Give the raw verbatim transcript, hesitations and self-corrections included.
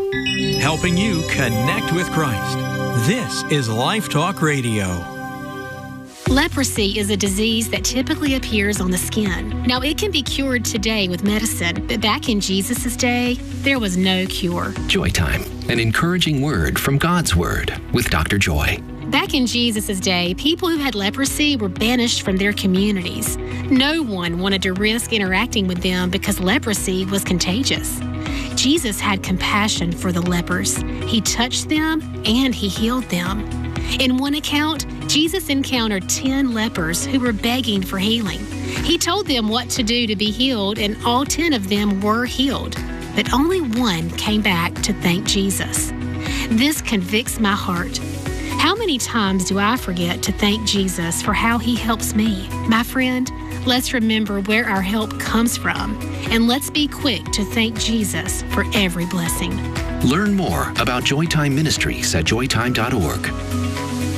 helping you connect with Christ. This is Life Talk Radio. Leprosy is a disease that typically appears on the skin. Now, it can be cured today with medicine, but back in Jesus' day, there was no cure. Joy Time, an encouraging word from God's Word with Doctor Joy. Back in Jesus' day, people who had leprosy were banished from their communities. No one wanted to risk interacting with them because leprosy was contagious. Jesus had compassion for the lepers. He touched them and he healed them. In one account, Jesus encountered ten lepers who were begging for healing. He told them what to do to be healed, and all ten of them were healed. But only one came back to thank Jesus. This convicts my heart. How many times do I forget to thank Jesus for how he helps me? My friend, let's remember where our help comes from, and let's be quick to thank Jesus for every blessing. Learn more about Joytime Ministries at joytime dot org.